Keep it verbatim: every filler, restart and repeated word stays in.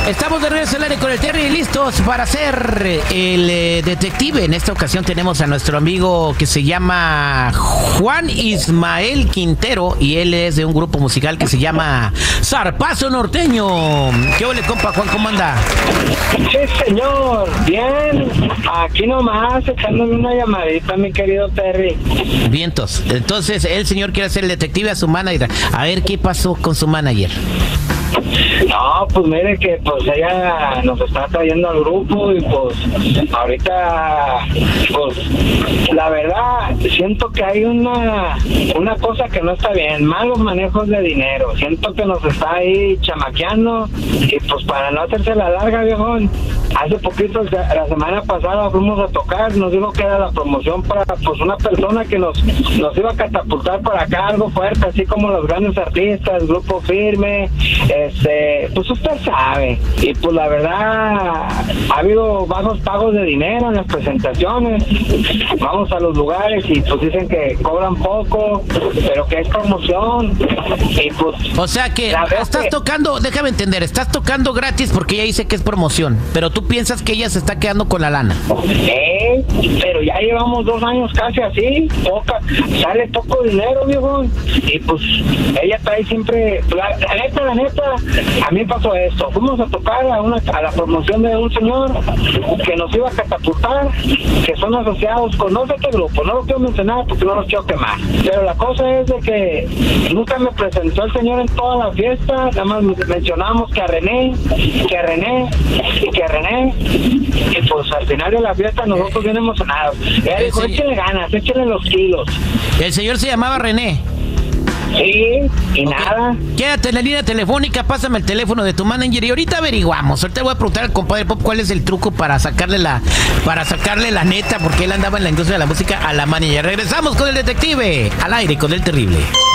Estamos de regreso al aire con el Terry, listos para ser el eh, detective. En esta ocasión tenemos a nuestro amigo que se llama Juan Ismael Quintero y él es de un grupo musical que se llama Zarpazo Norteño. ¿Qué ole, compa Juan? ¿Cómo anda? Sí, señor. Bien. Aquí nomás, echándome una llamadita, mi querido Terry. Vientos. Entonces, el señor quiere hacer el detective a su manager. A ver qué pasó con su manager. No, pues mire que pues ella nos está trayendo al grupo y pues ahorita pues la verdad siento que hay una una cosa que no está bien, malos manejos de dinero, siento que nos está ahí chamaqueando y pues para no hacerse la larga, viejón, hace poquito, la semana pasada fuimos a tocar, nos dijo que era la promoción para pues una persona que nos, nos iba a catapultar para acá, algo fuerte, así como los grandes artistas, Grupo Firme, este, pues usted sabe, y pues la verdad ha habido bajos pagos de dinero en las presentaciones, vamos a los lugares y pues dicen que cobran poco, pero que es promoción, y pues... O sea que estás que... tocando, déjame entender, estás tocando gratis porque ella dice que es promoción, pero tú piensas que ella se está quedando con la lana. Eh, pero ya llevamos dos años casi así, toca, sale poco dinero, viejo, y pues ella está ahí siempre, la, la neta, la neta, a mí pasó esto, fuimos a tocar a, una, a la promoción de un señor que nos iba a catapultar, que son asociados con no sé qué grupo, no lo quiero mencionar porque no los quiero quemar, pero la cosa es de que nunca me presentó el señor en toda la fiesta, nada más mencionamos que a René, que a René, y que a René, y pues al final de la fiesta nosotros bien emocionados. Ella dijo, señor... échenle ganas, échenle los kilos. El señor se llamaba René. Sí, y okay. Nada. Quédate en la línea telefónica, pásame el teléfono de tu manager y ahorita averiguamos. Ahorita voy a preguntar al compadre Pop cuál es el truco para sacarle la para sacarle la neta, porque él andaba en la industria de la música a la manager. Regresamos con el detective, al aire con el terrible.